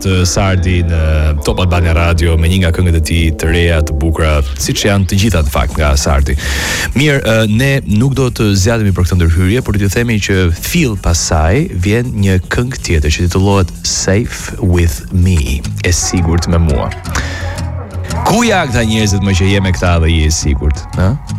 Sardi në Top Albania Radio me një nga këngët e tij të reja të bukura, siç janë të gjitha në fakt nga Sardi. Mirë, ne nuk do të zgjatemi për këtë ndërhyrje, por t'ju themi që fill pas saj vjen një këngë tjetër që titullohet Safe with Me, e sigurt me mua. Ku janë këta njerëzit më që je me këta dhe je i sigurt, ë?